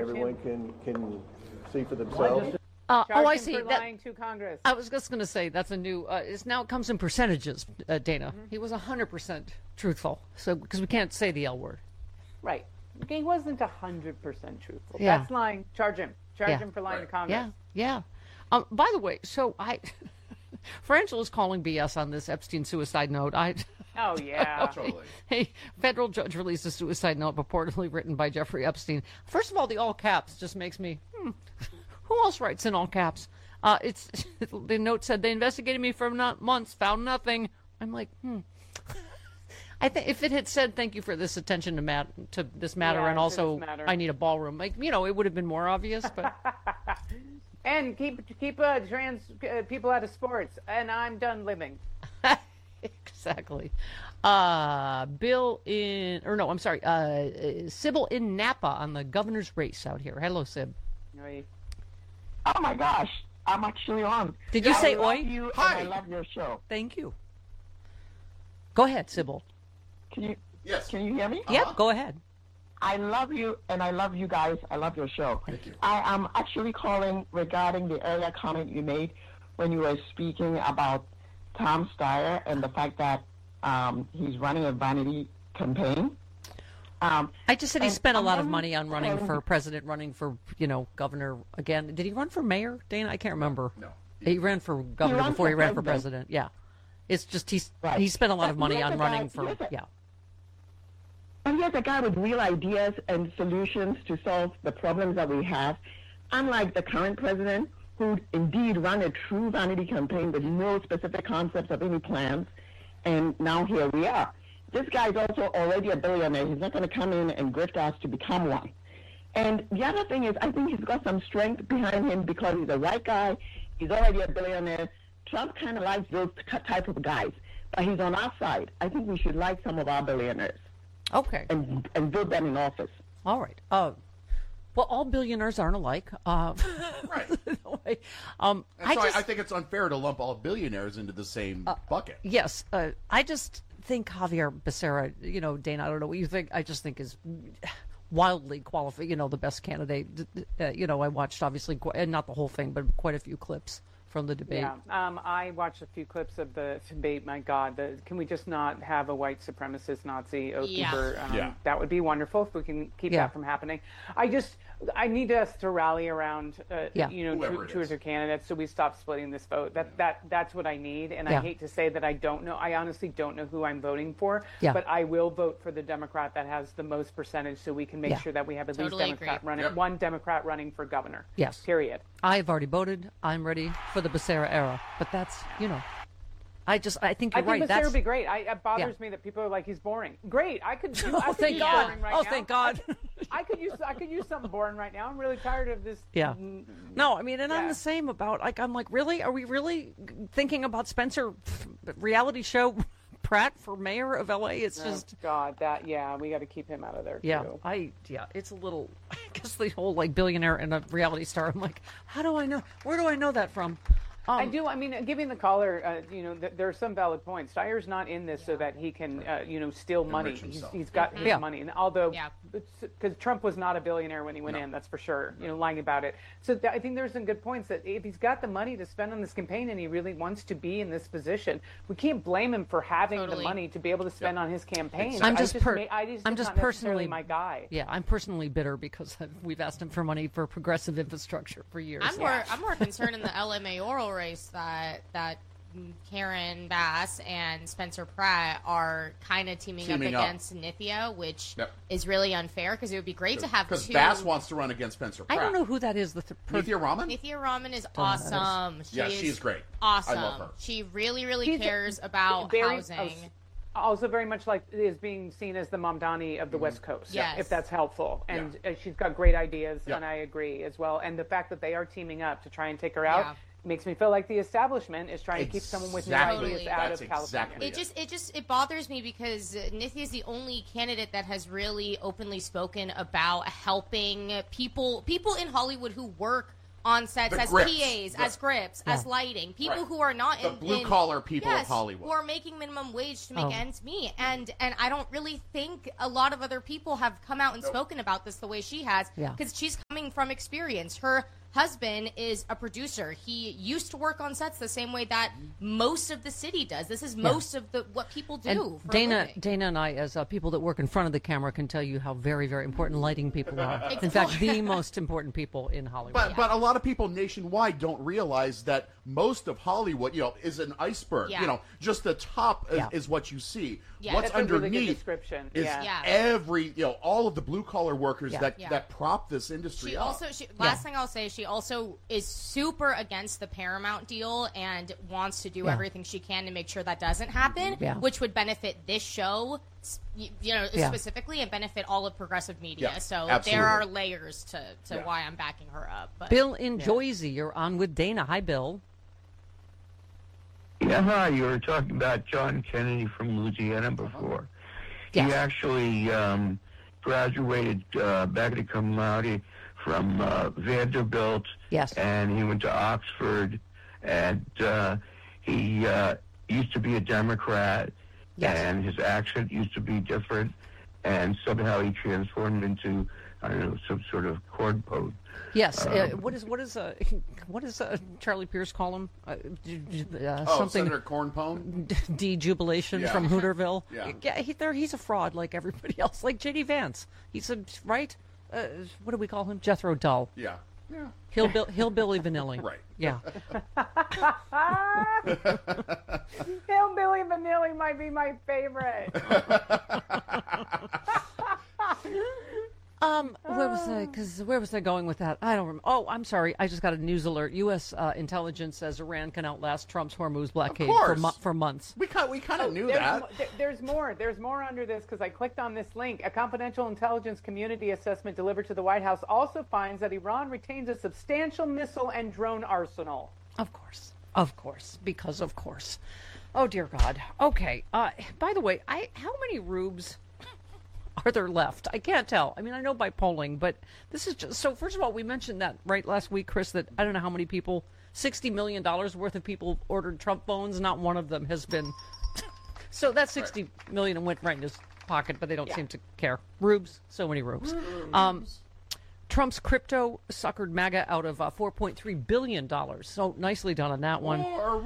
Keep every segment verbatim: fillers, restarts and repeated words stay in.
everyone can can see for themselves. Uh, oh, I see. For That, lying to Congress. I was just going to say that's a new. Uh, it's now it comes in percentages, uh, Dana. Mm-hmm. He was a hundred percent truthful, so because we can't say the L word. Right. He wasn't a hundred percent truthful. Yeah. That's lying. Charge him. Charge Yeah. him for lying Right. to Congress. Yeah, yeah. Um, by the way, so I, Frangela's calling B S on this Epstein suicide note. I. Oh yeah. Totally. A federal judge released a suicide note purportedly written by Jeffrey Epstein. First of all, the all caps just makes me. Hmm, who else writes in all caps? Uh, it's the note said they investigated me for not months, found nothing. I'm like, hmm. I think if it had said thank you for this attention to mat to this matter, Yeah, and to also this matter. I need a ballroom, like you know, it would have been more obvious. But And keep keep uh, trans uh, people out of sports. And I'm done living. exactly. Uh, Bill in, or no, I'm sorry, uh, uh, Sybil in Napa on the governor's race out here. Hello, Sib. Right. Oh my gosh, I'm actually on. Did you I say love oi? You Hi. And I love your show. Thank you. Go ahead, Sybil. Can you? Yes. Can you hear me? Yep, go ahead. I love you, and I love you guys. I love your show. Thank you. I am actually calling regarding the earlier comment you made when you were speaking about Tom Steyer and the fact that um, he's running a vanity campaign. Um, I just said he and spent a I'm lot of wondering- money on running for president, running for, you know, governor again. Did he run for mayor, Dana? I can't remember. No. He ran for governor ran before for he ran for president. president. Yeah. It's just he's Right. he spent a lot of But money here's on a running guy- for, here's a- yeah. But here's a guy with real ideas and solutions to solve the problems that we have, unlike the current president, who indeed ran a true vanity campaign with no specific concepts of any plans, and now here we are. This guy is also already a billionaire. He's not going to come in and grift us to become one. And the other thing is, I think he's got some strength behind him because he's a white guy. He's already a billionaire. Trump kind of likes those t- type of guys, but he's on our side. I think we should like some of our billionaires Okay. and and vote them in office. All right. Uh, well, all billionaires aren't alike. Uh, Right. anyway, um, And I so I, just, I think it's unfair to lump all billionaires into the same bucket. yes, uh, I just think Javier Becerra, you know, Dana, I don't know what you think. I just think is wildly qualified, you know, the best candidate. Uh, you know, I watched obviously, qu- and not the whole thing, but quite a few clips from the debate. Yeah, um, I watched a few clips of the debate. My God, the, can we just not have a white supremacist Nazi oath Yeah. keeper? Um, Yeah. That would be wonderful if we can keep Yeah. that from happening. I just, I need us to rally around, uh, Yeah. you know, Whoever two, it two or is. three candidates, so we stop splitting this vote. That that that's what I need, and Yeah. I hate to say that I don't know. I honestly don't know who I'm voting for, Yeah. but I will vote for the Democrat that has the most percentage, so we can make Yeah. sure that we have at least Totally Democrat agree. running, Yep. one Democrat running for governor. Yes. Period. I've already voted. I'm ready for the Becerra era. But that's, you know, I just, I think I you're think right. Becerra That's would be great. I, it bothers Yeah. me that people are like he's boring. Great, I could. Do, I Oh, could thank use God. boring right Oh, now. thank God. I could use. I could use something boring right now. I'm really tired of this. Yeah. No, I mean, and I'm Yeah. the same about, like, I'm like, really? Are we really thinking about Spencer reality show Pratt for mayor of L A? It's Oh, just, God, that yeah, we got to keep him out of there yeah, too. I, yeah, it's a little, I guess the whole, like, billionaire and a reality star, I'm like, how do I know? Where do I know that from? Um, I do. I mean, giving the caller, uh, you know, th- there are some valid points. Steyer's not in this so that he can, uh, you know, steal money. Enrich He's, himself. he's got his Yeah. money, and although, Yeah. because Trump was not a billionaire when he went No. in, that's for sure. You know, lying about it. So th- I think there's some good points that if he's got the money to spend on this campaign and he really wants to be in this position, we can't blame him for having the Totally. money to be able to spend on his campaign. I'm I just, just, per- ma- I just I'm it's just not necessarily personally my guy. Yeah, I'm personally bitter because we've asked him for money for progressive infrastructure for years. I'm more I'm more concerned in the L A mayoral race that that Karen Bass and Spencer Pratt are kind of teaming, Teaming up up. against Nithya, which Yep. is really unfair because it would be great to have Because two. Bass wants to run against Spencer I Pratt. don't know who that is. The th- per- Nithya Raman? Nithya Raman is know who that is. awesome. She Yeah, is she's great. Awesome. I love her. She really, really She's cares about very- housing. Also, very much like is being seen as the Mamdani of the West Coast, Yes. if that's helpful. And Yeah. uh, she's got great ideas, Yeah. and I agree as well. And the fact that they are teaming up to try and take her out Yeah. makes me feel like the establishment is trying to keep someone with new Exactly. ideas out That's of California. exactly It just it just it bothers me because Nithya is the only candidate that has really openly spoken about helping people people in Hollywood who work on sets The as grips. P As, The- as grips, as Yeah. lighting, people Right. who are not The in, blue-collar in- people yes, of Hollywood. who are making minimum wage to make Oh. ends meet. And and I don't really think a lot of other people have come out and spoken about this the way she has, Yeah. because she's coming from experience. Her husband is a producer. He used to work on sets the same way that most of the city does. This is most of the what people do. And for a Dana, living. Dana and I, as uh, people that work in front of the camera, can tell you how very, very important lighting people are. In Exactly. fact, the most important people in Hollywood. But but a lot of people nationwide don't realize that most of Hollywood, you know, is an iceberg. Yeah. You know, just the top is, Yeah. is what you see. Yeah. What's That's a really underneath good description. is Yeah. Yeah. every, you know, all of the blue collar workers Yeah. that Yeah. that prop this industry She up. also, she, last thing I'll say, she also is super against the Paramount deal and wants to do Yeah. everything she can to make sure that doesn't happen, Yeah. which would benefit this show, s- y- you know, Yeah. specifically, and benefit all of progressive media. Yeah, so absolutely. there are layers to, to Yeah. why I'm backing her up. But Bill in Joyzy, you're on with Dana. Hi, Bill. Yeah, hi. You were talking about John Kennedy from Louisiana before. Yes. He actually um, graduated uh, magna cum laude from uh, Vanderbilt. Yes. And he went to Oxford. And uh, he uh, used to be a Democrat. Yes. And his accent used to be different. And somehow he transformed into, I don't know, some sort of corn poet. Yes. uh, Um, what is what is uh, what does uh, Charlie Pierce call him? Uh, j- j- uh, oh, something Senator Cornpone? dejubilation Yeah. from Hooterville. Yeah. he, there, he's a fraud like everybody else, like J D Vance. He's a right. Uh, what do we call him? Jethro Tull. Yeah. Yeah. Hillbill, hillbilly vanilli. Right. Yeah. Hillbilly Vanilli might be my favorite. Um, where was I? Because where was I going with that? I don't remember. Oh, I'm sorry. I just got a news alert. U S uh, intelligence says Iran can outlast Trump's Hormuz blockade for, course. mo- for months. We kind we kind of knew There's, that. mo- there- there's more. There's more under this because I clicked on this link. A confidential intelligence community assessment delivered to the White House also finds that Iran retains a substantial missile and drone arsenal. Of course. Of course. Because of course. Oh, dear God. Okay. Uh, by the way, I how many rubes are there left? I can't tell. I mean, I know by polling, but this is just... So, first of all, we mentioned that, right, last week, Chris, that I don't know how many people, sixty million dollars worth of people ordered Trump phones. Not one of them has been... So that sixty million went right in his pocket, but they don't seem to care. Rubes. So many rubes. Um, Trump's crypto suckered MAGA out of uh, four point three billion dollars. So nicely done on that one. More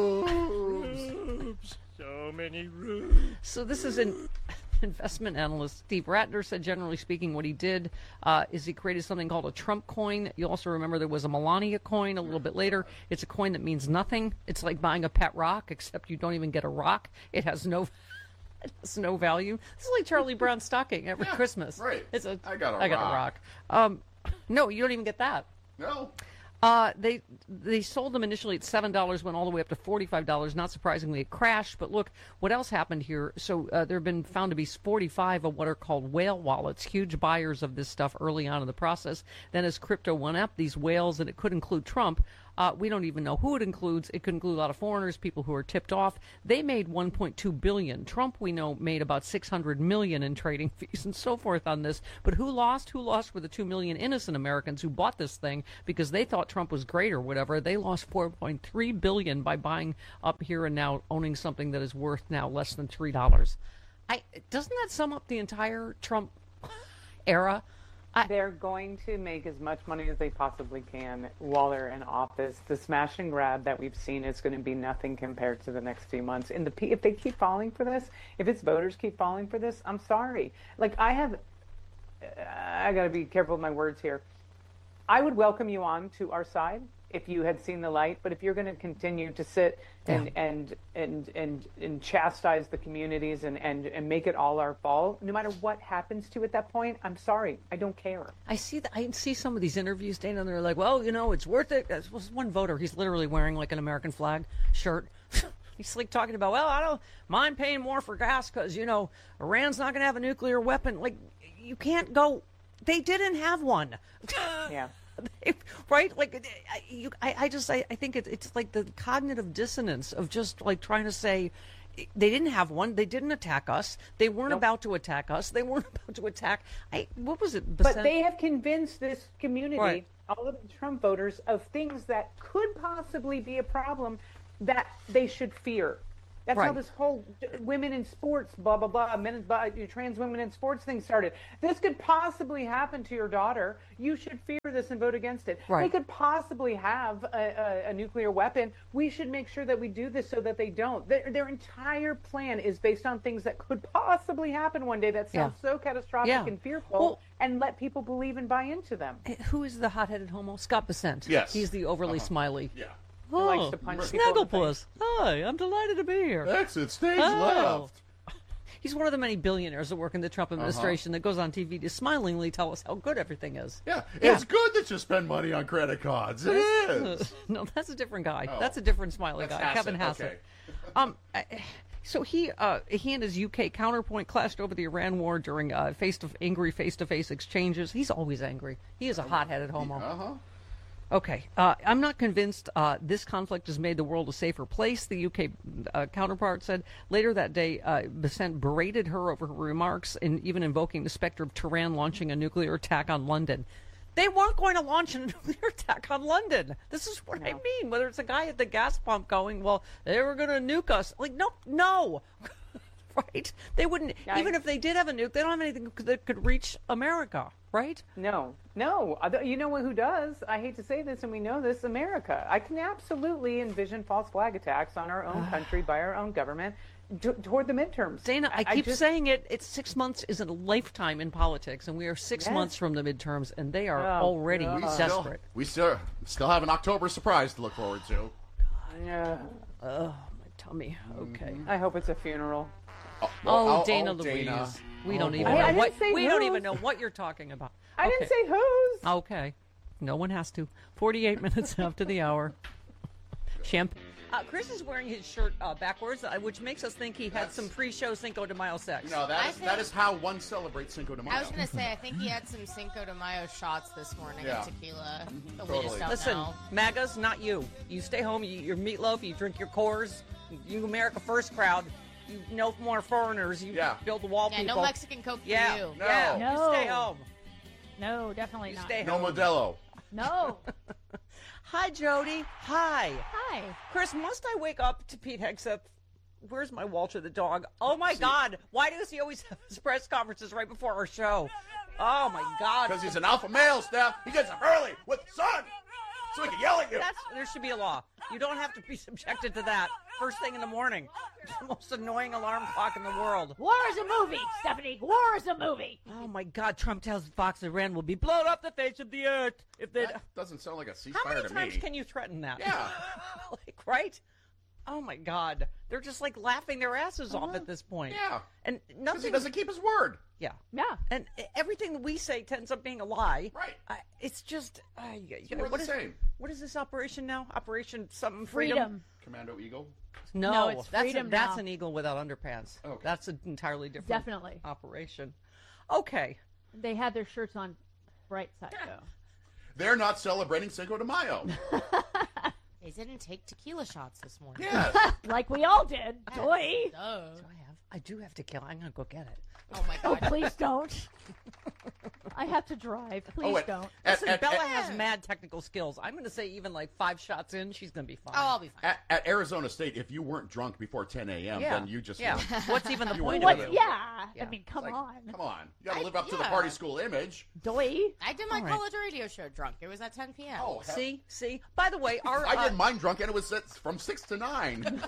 rubes. So many rooms. So this is an investment analyst Steve Ratner said, generally speaking, what he did uh, is he created something called a Trump coin. You also remember there was a Melania coin a little bit later. It's a coin that means nothing. It's like buying a pet rock, except you don't even get a rock. It has no... It has no value. This is like Charlie Brown's stocking every Yeah, Christmas. right. It's a, I got a I got rock. a rock. Um, no, you don't even get that. No. Uh, they they sold them initially at seven dollars, went all the way up to forty-five dollars. Not surprisingly, it crashed. But look, what else happened here? So uh, there have been found to be forty-five of what are called whale wallets, huge buyers of this stuff early on in the process. Then as crypto went up, these whales, and it could include Trump, uh, we don't even know who it includes. It could include a lot of foreigners, people who are tipped off. They made one point two billion dollars. Trump, we know, made about six hundred million dollars in trading fees and so forth on this. But who lost? Who lost were the two million innocent Americans who bought this thing because they thought Trump was great or whatever. They lost four point three billion dollars by buying up here and now owning something that is worth now less than three dollars. I doesn't that sum up the entire Trump era? I, They're going to make as much money as they possibly can while they're in office. The smash and grab that we've seen is going to be nothing compared to the next few months. And the pe- if they keep falling for this, if its voters keep falling for this, I'm sorry. Like I have, uh, I got to be careful with my words here. I would welcome you on to our side if you had seen the light, but if you're going to continue to sit and Yeah. and, and and and chastise the communities and, and and make it all our fault, no matter what happens to at that point, I'm sorry, I don't care. I see that. I see some of these interviews, Dana, and they're like, "Well, you know, it's worth it." There was one voter. He's literally wearing like an American flag shirt. He's like talking about, "Well, I don't mind paying more for gas because you know Iran's not going to have a nuclear weapon." Like, you can't go. They didn't have one. Yeah. Right? Like, I, you, I, I just, I, I think it, it's like the cognitive dissonance of just like trying to say, They didn't have one. They didn't attack us. They weren't Nope. about to attack us. They weren't about to attack. I, what was it? But they have convinced this community, Right. all of the Trump voters, of things that could possibly be a problem that they should fear. That's how Right. this whole d- women in sports, blah, blah, blah, men in, blah, trans women in sports thing started. This could possibly happen to your daughter. You should fear this and vote against it. Right. They could possibly have a, a, a nuclear weapon. We should make sure that we do this so that they don't. Their, their entire plan is based on things that could possibly happen one day that sound Yeah. so catastrophic Yeah. and fearful, Well- and let people believe and buy into them. Who is the hot-headed homo? Scott Bessent. Yes. He's the overly smiley. Yeah. Oh, likes to punch people in the Snagglepuss. Hi, I'm delighted to be here. Exit stage Oh. left. He's one of the many billionaires that work in the Trump Uh-huh. administration that goes on T V to smilingly tell us how good everything is. Yeah. It's good that you spend money on credit cards. It is. No, that's a different guy. Oh. That's a different smiley That's guy, Kevin Hassett, Hassett. okay. Um, I- so he uh, he and his U K counterpoint clashed over the Iran war during uh, face to angry face to face exchanges. He's always angry. He is a hot headed homo. Uh-huh. Okay, uh, I'm not convinced uh, this conflict has made the world a safer place, the U K uh, counterpart said. Later that day, uh, Bessent berated her over her remarks and even invoking the specter of Tehran launching a nuclear attack on London. They weren't going to launch a nuclear attack on London. This is what I mean. Whether it's a guy at the gas pump going, well, they were going to nuke us. Like, no, no. Right? They wouldn't, I- even if they did have a nuke, they don't have anything that could reach America, right? No, no. Other- You know who does? I hate to say this, and we know this, America. I can absolutely envision false flag attacks on our own country by our own government t- toward the midterms. Dana, I keep just- saying it. It's six months is a lifetime in politics, and we are six Yes. months from the midterms, and they are Oh, already God. We still, desperate. we still still have an October surprise to look forward to. Yeah. Oh, my tummy. Okay. I hope it's a funeral. Oh, Oh, oh, Dana oh, Louise. Dana. We Oh, don't boy. even Hey, I know didn't what say we don't whose. even know what you're talking about. I Okay. didn't say whose. Okay. No one has to. Forty-eight minutes after the hour. Champagne. Uh, Chris is wearing his shirt uh, backwards, uh, which makes us think he had That's- some pre-show Cinco de Mayo sex. No, that I is think- that is how one celebrates Cinco de Mayo. I was gonna say, I think he had some Cinco de Mayo shots this morning Yeah. of tequila. But we Totally. just don't Listen, know. MAGA's not you. You stay home, you eat your meatloaf, you drink your Coors, you America First crowd, you no more foreigners, you Yeah. build the wall Yeah, people. no Mexican Coke for Yeah, you. No. yeah, No. you stay home. No, definitely You not. stay No home. Modelo. No. Hi, Jody. Hi. Hi. Chris, must I wake up to Pete Hegseth? Where's my Walter the dog? Oh, my God. Why does he always have his press conferences right before our show? Oh, my God. Because he's an alpha male, Steph. He gets up early with the sun so he can yell at you. That's, there should be a law. You don't have to be subjected to that first thing in the morning. It's the most annoying alarm clock in the world. War is a movie, Stephanie. War is a movie. Oh, my God. Trump tells Fox Iran will be blown up the face of the earth if they... That doesn't sound like a ceasefire How many to times me. can you threaten that? Yeah. Like, right? Oh, my God. They're just, like, laughing their asses off at this point. Yeah. And Because nothing... he doesn't keep his word. Yeah. Yeah. And everything that we say tends up being a lie. Right. I, it's just... Uh, yeah, We're what the is- same. What is this operation now? Operation something freedom? Freedom. Commando Eagle. No, No, it's that's, freedom a, that's now. an eagle without underpants. Okay. That's an entirely different Definitely. operation. Okay. They had their shirts on right side, though. They're not celebrating Cinco de Mayo. They didn't take tequila shots this morning. Yes. Like we all did. Joy. Duh. Do I have? I do have tequila. I'm gonna go get it. Oh my Oh, god. please don't. I have to drive. Please Oh, at- don't. At, Listen, at, Bella at, has mad technical skills. I'm gonna say even like five shots in, she's gonna be fine. Oh, I'll be fine. at, at Arizona State, if you weren't drunk before ten a.m., yeah. then you just yeah. What's even the You point weren't of doing it? it. Yeah. Yeah. I mean, come Like, on. Come on. You got to I- live up to the yeah. party school image. Doy. I did my All right. college radio show drunk. It was at ten p.m. Oh, hell. See, see. By the way, our I uh, did mine drunk, and it was at, from six to nine.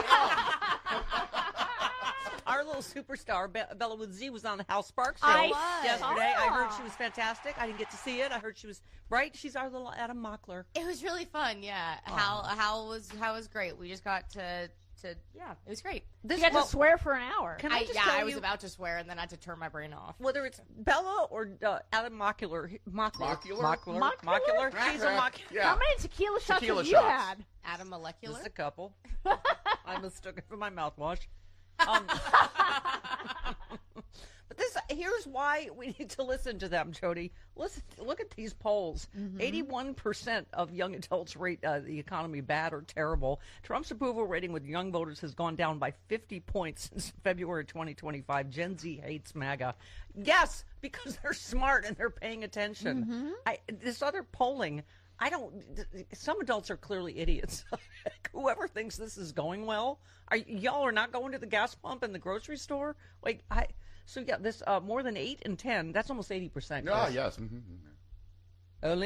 our little superstar Be- Bella with Z was on the Hal Sparks show I yesterday. I heard saw. she was fantastic. I didn't get to see it. I heard she was right. She's our little Adam Mockler. It was really fun. Yeah. Hal Hal was Hal was great. We just got to to yeah. It was great. This You got well, to swear for an hour. Can I I, just yeah, tell I was you- about to swear and then I had to turn my brain off. whether it's Bella or uh, Adam Mockler, Mockler, Mockler? Mockler, Mockler? Mockler. She's a Mockler. Yeah. How many tequila shots Tequila have you shots. had? Adam Molecular. Just a couple. I mistook it for my mouthwash. Um, but this, here's why we need to listen to them, Jody. Listen, look at these polls. Mm-hmm. eighty-one percent of young adults rate uh, the economy bad or terrible. Trump's approval rating with young voters has gone down by fifty points since February twenty twenty-five. Gen Z hates MAGA. Yes, because they're smart and they're paying attention. Mm-hmm. I, this other polling, I don't. Some adults are clearly idiots. Whoever thinks this is going well, are y'all are not going to the gas pump and the grocery store? Like I. So yeah, this uh, more than eight and ten. That's almost eighty percent. Ah, yes. Mm-hmm. Only